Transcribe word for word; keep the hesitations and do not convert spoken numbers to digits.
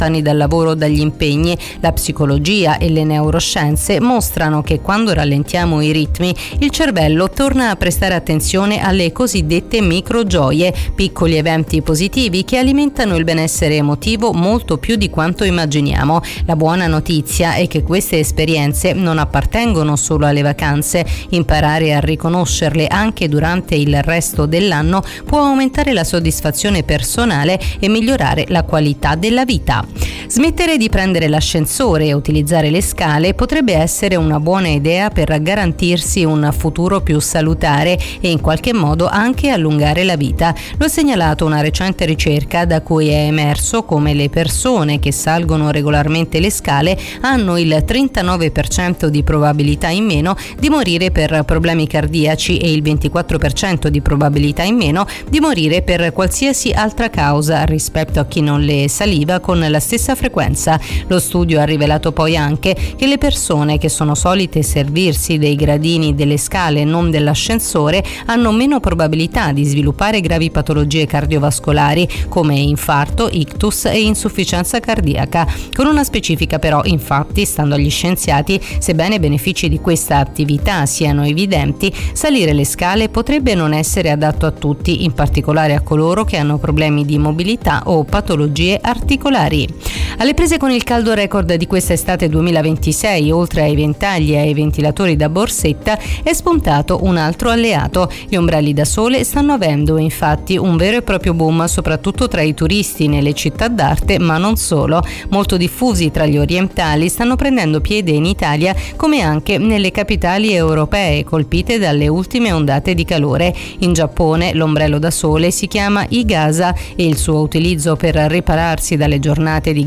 lontani dal lavoro o dagli impegni. La psicologia e le neuroscienze mostrano che quando rallentiamo i ritmi, il cervello torna a prestare attenzione alle cosiddette microgioie, piccoli eventi positivi che alimentano il benessere emotivo molto più di quanto immaginiamo. La buona notizia è che queste esperienze non appartengono solo alle vacanze. Imparare a riconoscerle anche durante il resto dell'anno può aumentare la soddisfazione personale e migliorare la qualità della vita. Smettere di prendere l'ascensore e utilizzare le scale potrebbe essere una buona idea per garantirsi un futuro più salutare e in qualche modo anche allungare la vita. Lo ha segnalato una recente ricerca da cui è emerso come le persone che salgono regolarmente le scale hanno il trentanove per cento di probabilità in meno di morire per problemi cardiaci e il ventiquattro per cento di probabilità in meno di morire per qualsiasi altra causa rispetto a chi non le saliva con la stessa frequenza. Lo studio ha rivelato poi anche che le persone che sono solite servirsi dei gradini delle scale e non dell'ascensore hanno meno probabilità di sviluppare gravi patologie cardiovascolari come infarto, ictus e insufficienza cardiaca. Con una specifica però, infatti, stando agli scienziati, sebbene i benefici di questa attività siano evidenti, salire le scale potrebbe non essere adatto a tutti, in particolare a coloro che hanno problemi di mobilità o patologie articolari. Alle prese con il caldo record di questa estate duemilaventisei, oltre ai ventagli e ai ventilatori da borsetta, è spuntato un altro alleato. Gli ombrelli da sole stanno avendo infatti un vero e proprio boom, soprattutto tra i turisti nelle città d'arte, ma non solo. Molto diffusi tra gli orientali, stanno prendendo piede in Italia come anche nelle capitali europee colpite dalle ultime ondate di calore. In Giappone l'ombrello da sole si chiama Igasa e il suo utilizzo per ripararsi dalle giornate di